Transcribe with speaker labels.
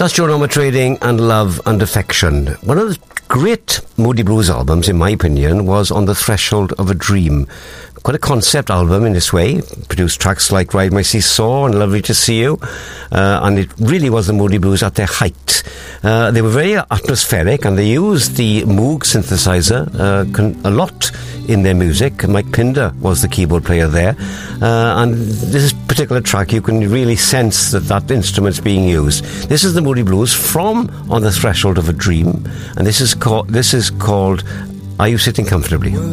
Speaker 1: That's Joe Armatrading and Love and Affection. One of the great Moody Blues albums, in my opinion, was On the Threshold of a Dream. Quite a concept album in this way. Produced tracks like Ride My Seesaw and Lovely to See You. And it really was the Moody Blues at their height. They were very atmospheric, and they used the Moog synthesizer a lot in their music. Mike Pinder was the keyboard player there. And this particular track, you can really sense that instrument's being used. This is the Moody Blues from On the Threshold of a Dream. And this is called Are You Sitting Comfortably?